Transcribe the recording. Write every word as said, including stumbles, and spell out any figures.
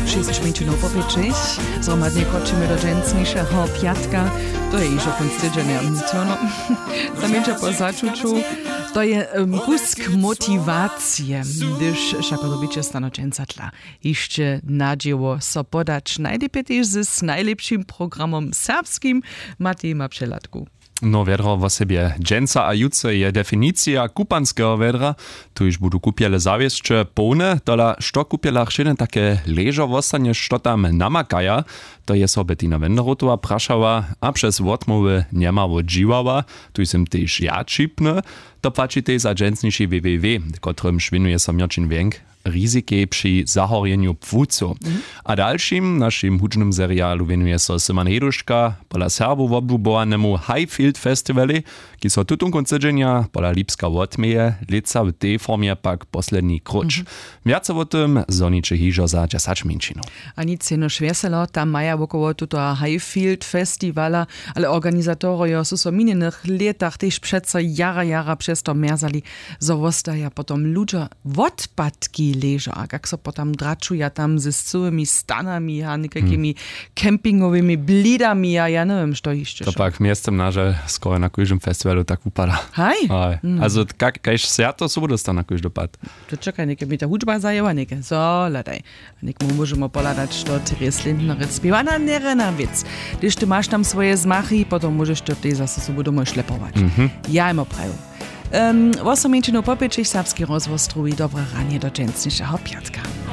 Šest minčinov po pečeć, zromadnie koczymy do dżęsniejszego piatka, to je iż okon styczenia. No, zamięcza po zaczuciu, to je um, kusk motywacji, gdyż szako dobicie stano dżęsa tla. Jeszcze nadzieło so podać najlepiej też z najlepszym programom serbskim Matej ma przelatku. No vedro v sebie dženca a juce je definicija kupanského vedra. Tu już budu kupiele zawieszcze pełne, dola što kupielach šene takie leżo vostanie, što tam namakaja. To je so Bettina Wenderotová prašała, a przez odmowy niemało dziwała. Tu jestem też ja čipny. To płacicie za dżęsniejszy w w w, którym szwinuje so Mirčin Wenk. Riziky przy zahorjeniu płucu. Mm. A dalszym naszym hudźnym serialu venuje so Simon Heduška pola Serbu obdubowanemu Highfield Festivalu, ki so tutun koncedženja pola Lipska odmeje, lica w tej formie pak poslední kruč. Mm -hmm. Viace o tym zoniče hižo za dziesięć minčinu. A nic no šveselo, tam maja wokoło tuto Highfield Festivala, ale organizatorio su so minionych letach też przeco jara jara przez to merzali, zo wostaja potom ludzie odpadki leżą, a jak so potem dračuja tam ze całymi stanami, a niekakimi hmm. kempingowymi blidami, a ja nie wiem, co jeszcze. To pak miestem nasze skoro na każdym festiwalu tak upada. Hej? Hmm. Also, kajś serto so bude to na każdy dopad. To czekaj, nieke mi ta hudźba zajęła, nieke. So, ladaj. Niek mu możemy poladać, to Therese Lindner śpiewa na nerena wiec. Gdyż ty masz tam swoje zmachy, potem możesz to tej zase so budemo ślepować. Mm-hmm. Ja im oprawiam. Um, osem minčinov po pečích serbský rozvoz strují dobré ranie do dżęsniejszego piatka.